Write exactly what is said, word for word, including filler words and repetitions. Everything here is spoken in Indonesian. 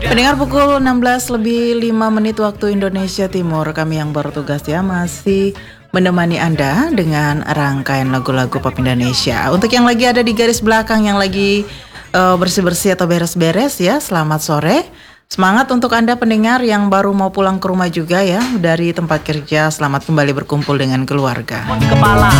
Pendengar pukul enam belas lebih lima menit waktu Indonesia Timur, kami yang bertugas ya masih menemani Anda dengan rangkaian lagu-lagu pop Indonesia. Untuk yang lagi ada di garis belakang, yang lagi uh, bersih-bersih atau beres-beres ya, selamat sore. Semangat untuk Anda pendengar yang baru mau pulang ke rumah juga ya dari tempat kerja, selamat kembali berkumpul dengan keluarga. Kepala